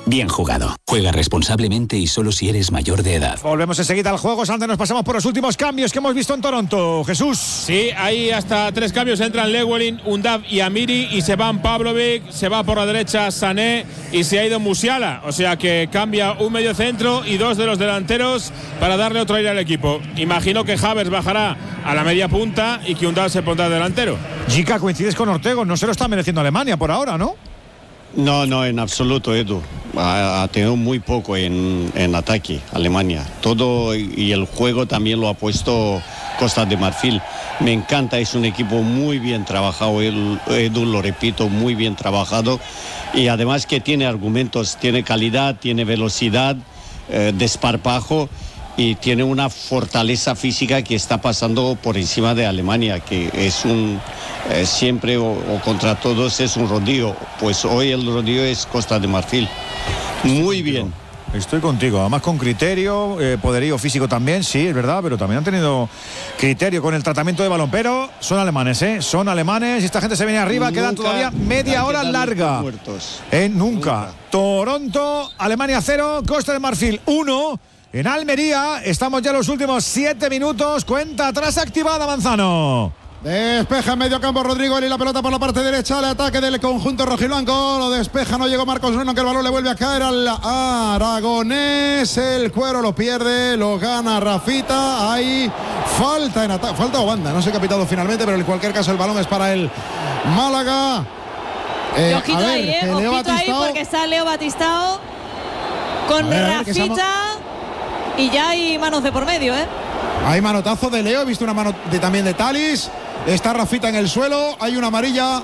Bien jugado. Juega responsablemente y solo si eres mayor de edad. Volvemos enseguida al juego. Antes nos pasamos por los últimos cambios que hemos visto en Toronto. Jesús. Sí, hay hasta 3 cambios. Entran Llewellyn, Undav y Amiri. Y se van Pavlovic, se va por la derecha Sané y se ha ido Musiala. O sea que cambia un medio centro y 2 de los delanteros para darle otro aire al equipo. Imagino que Havertz bajará a la media punta y que Undav se pondrá delantero. Jica, coincides con Ortego. No se lo está mereciendo Alemania por ahora, ¿no? No, en absoluto, Edu. Ha tenido muy poco en ataque Alemania. Todo y el juego también lo ha puesto Costa de Marfil. Me encanta, es un equipo muy bien trabajado, Edu, lo repito, muy bien trabajado. Y además que tiene argumentos, tiene calidad, tiene velocidad, desparpajo y tiene una fortaleza física que está pasando por encima de Alemania, que es un... siempre o contra todos es un rodillo. Pues hoy el rodillo es Costa de Marfil. Muy bien. Estoy contigo, además con criterio, poderío físico también, sí, es verdad, pero también han tenido criterio con el tratamiento de balón. Pero son alemanes, son alemanes y esta gente se viene arriba, quedan todavía media hora larga. Nunca. Toronto, Alemania 0, Costa de Marfil 1. En Almería, estamos ya en los últimos 7 minutos, cuenta atrás activada, Manzano. Despeja en medio campo Rodrigo y la pelota por la parte derecha. El ataque del conjunto rojiblanco. Lo despeja, no llegó Marcos Leno, que el balón le vuelve a caer al aragonés. El cuero lo pierde, lo gana Rafita. Hay falta en ataque, falta o banda. No sé qué ha pitado finalmente, pero en cualquier caso el balón es para el Málaga. Ojito ahí, ojito ahí, porque está Leo Batistao con Rafita. Y ya hay manos de por medio, Hay manotazo de Leo, he visto una mano también de Thalys. Está Rafita en el suelo, hay una amarilla.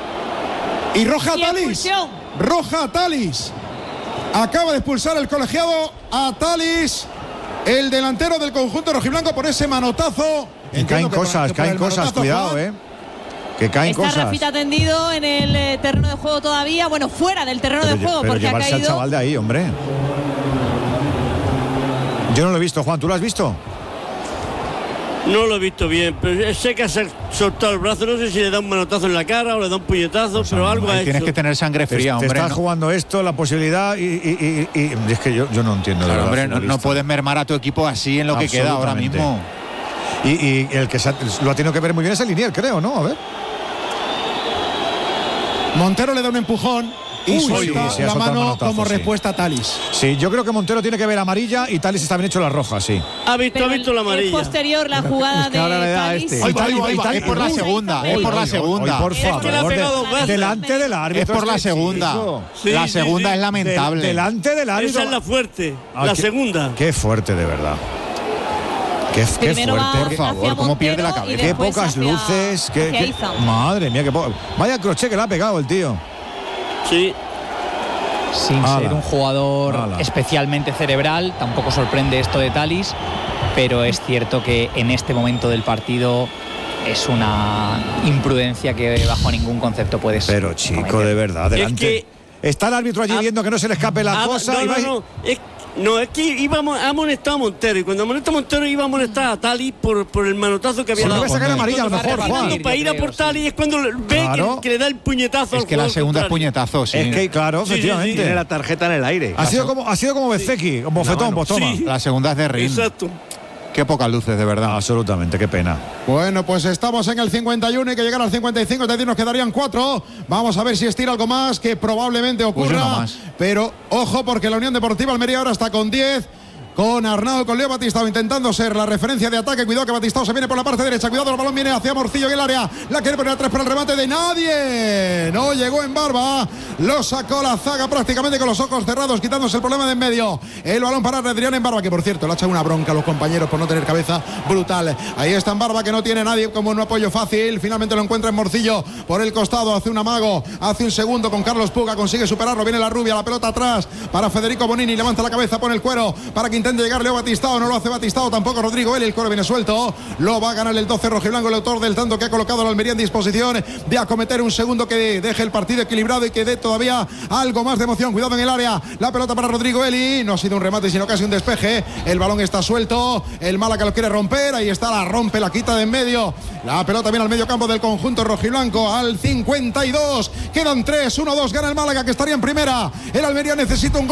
Y roja a Thalys. Roja a Thalys. Acaba de expulsar el colegiado a Thalys, el delantero del conjunto rojiblanco, por ese manotazo. Caen cosas, cuidado, que caen cosas. Está Rafita tendido en el terreno de juego todavía, bueno, fuera del terreno de juego, porque ha caído. Al chaval de ahí, hombre. Yo no lo he visto, Juan, ¿tú lo has visto? No lo he visto bien, pero sé que ha soltado el brazo, no sé si le da un manotazo en la cara o le da un puñetazo, pero algo ha hecho. Tienes que tener sangre fría, hombre. Te estás jugando esto, la posibilidad y es que yo no entiendo. Claro, hombre, no puedes mermar a tu equipo así en lo que queda ahora mismo. Y el que lo ha tenido que ver muy bien es el Linier, creo, ¿no? A ver. Montero le da un empujón. Y suelta la mano como respuesta a Thalys. Sí, yo creo que Montero tiene que ver amarilla y Thalys está bien hecho la roja, sí. Ha visto la amarilla. Es posterior la jugada de Thalys. Es por la segunda, es por la segunda. Por favor, delante del árbitro. Es por la segunda. La segunda es lamentable. Delante del árbitro. Esa es la fuerte, la segunda. Qué fuerte, de verdad. Qué fuerte, por favor, cómo pierde la cabeza. Qué pocas luces. Madre mía, vaya crochet que le ha pegado el tío. Sí. Sin ser un jugador especialmente cerebral, tampoco sorprende esto de Thalys, pero es cierto que en este momento del partido es una imprudencia que bajo ningún concepto puede ser. Pero chico, de verdad, adelante. Es que está el árbitro allí viendo que no se le escape la cosa. Es que ha amonestado a Montero, y cuando amonesta a Montero iba a amonestar a Thalys por el manotazo que había dado. No va a sacar amarilla a lo mejor, Juan. Para ir a por Thalys es cuando ve que le da el puñetazo. Es que la segunda es puñetazo, sí. Es que, claro, efectivamente. Tiene la tarjeta en el aire. Ha sido como Bezzecchi, como bofetón, pues toma. La segunda es de Rin. Exacto. Qué pocas luces, de verdad. Absolutamente, qué pena. Bueno, pues estamos en el 51, hay que llegar al 55, es decir, nos quedarían 4. Vamos a ver si estira algo más, que probablemente ocurra. Pues pero ojo, porque la Unión Deportiva Almería ahora está con 10. Con Arnau, con Leo Batistao intentando ser la referencia de ataque. Cuidado que Batistao se viene por la parte derecha. Cuidado, el balón viene hacia Morcillo en el área. La quiere poner a 3 para el remate de nadie. No llegó en Barba. Lo sacó la zaga prácticamente con los ojos cerrados, quitándose el problema de en medio. El balón para Adrián en Barba, que por cierto le ha echado una bronca a los compañeros por no tener cabeza brutal. Ahí está en Barba, que no tiene nadie como un apoyo fácil. Finalmente lo encuentra en Morcillo por el costado. Hace un amago, hace un segundo con Carlos Puga. Consigue superarlo. Viene la rubia, la pelota atrás para Federico Bonini. Levanta la cabeza, pone el cuero para que intente llegar Leo Batistao, no lo hace Batistao, tampoco Rodrigo Eli, el cuero viene suelto, lo va a ganar el 12 rojiblanco, el autor del tanto que ha colocado la Almería en disposición de acometer un segundo que deje el partido equilibrado y que dé todavía algo más de emoción. Cuidado en el área, la pelota para Rodrigo Eli, no ha sido un remate sino casi un despeje, el balón está suelto, el Málaga lo quiere romper, ahí está, la rompe, la quita de en medio, la pelota viene al medio campo del conjunto rojiblanco, al 52, quedan 3, 1-2, gana el Málaga, que estaría en primera, el Almería necesita un gol